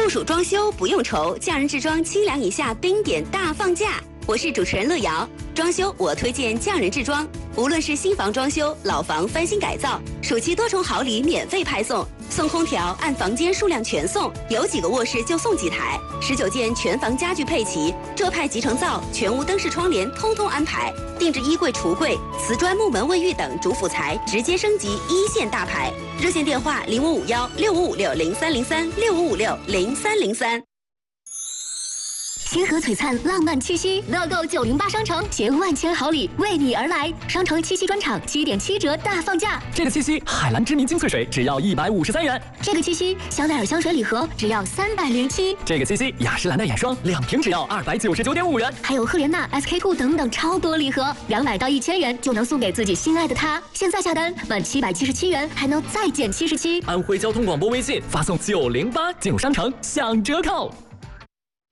酷暑装修不用愁，匠人制装7两以下冰点大放价。我是主持人乐瑶，装修我推荐匠人制装。无论是新房装修、老房翻新改造，暑期多重好礼免费派送，送空调按房间数量全送，有几个卧室就送几台，19件全房家具配齐，浙派集成灶、全屋灯饰窗帘通通安排，定制衣柜、橱柜、瓷砖、木门、卫浴等主辅材直接升级一线大牌。热线电话05516556030365560303。 星河璀璨浪漫七夕，乐购908商城携万千好礼为你而来。商城七夕专场7.7折大放价。 这个七夕，海蓝知名精粹水只要153元。 这个七夕，香奈儿香水礼盒只要307。 这个七夕，雅诗兰黛眼霜2瓶只要299.5元。 还有赫莲娜、SK-2等等超多礼盒，200到1000元就能送给自己心爱的他。现在下单满777元还能再减77。 安徽交通广播微信发送908进入商城享折扣。